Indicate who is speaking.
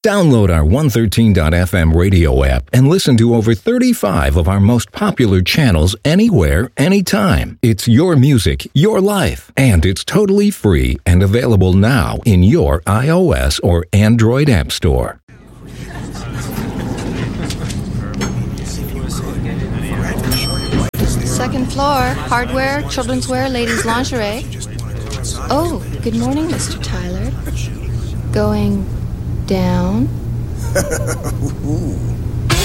Speaker 1: Download our 113.fm radio app and listen to over 35 of our most popular channels anywhere, anytime. It's your music, your life, and it's totally free and available now in your iOS or Android app store.
Speaker 2: Second floor, hardware, children's wear, ladies' lingerie. Oh, good morning, Mr. Tyler. Going down?